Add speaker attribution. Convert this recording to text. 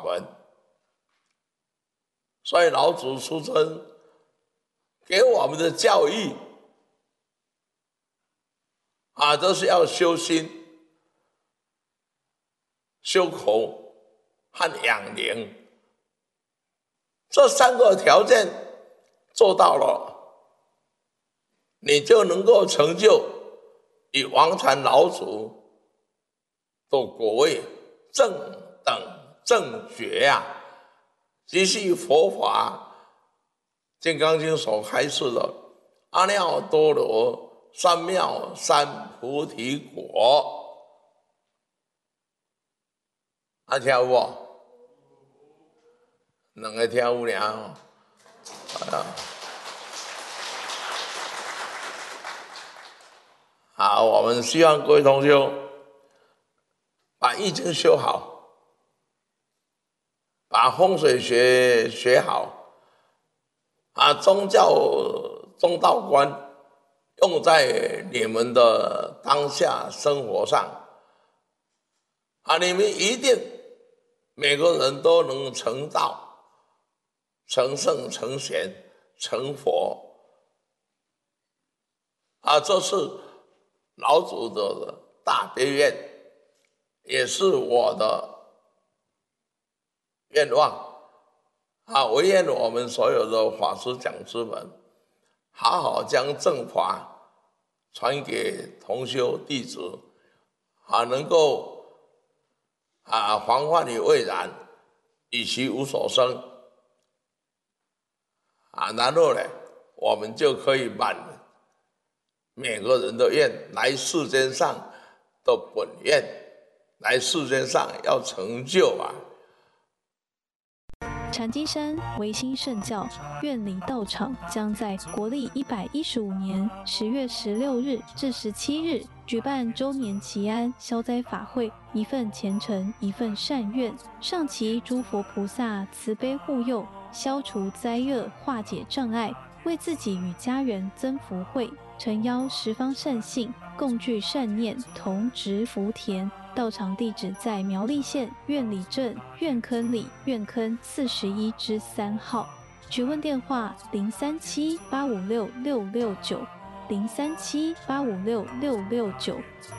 Speaker 1: 门。所以老祖出生给我们的教育都是要修心、修口和养灵，这3个条件做到了，你就能够成就以王禅老祖的果位正等正觉即是佛法《金刚经》所开示的阿耨多罗三藐三菩提果。听有无？两个听有尔。好，我们希望各位同学把易经修好，把风水学好，宗教中道观用在你们的当下生活上，你们一定每个人都能成道、成圣、成贤、成佛。这是老祖的大悲愿，也是我的愿望。唯愿我们所有的法师讲师们，好好将正法传给同修弟子，能够防患于未然，以其无所生。然后呢，我们就可以满每个人的愿，来世间上的本愿，来世间上要成就
Speaker 2: 禅机山维新圣教院里道场将在国历115年10月16日至17日举办周年祈安消灾法会，一份虔诚，一份善愿，上祈诸佛菩萨慈悲护佑，消除灾厄，化解障碍，为自己与家人增福慧，诚邀10方善信共聚善念，同植福田。道场地址在苗栗县苑里镇苑坑里苑坑41之3号。询问电话037-856-669，037-856-669。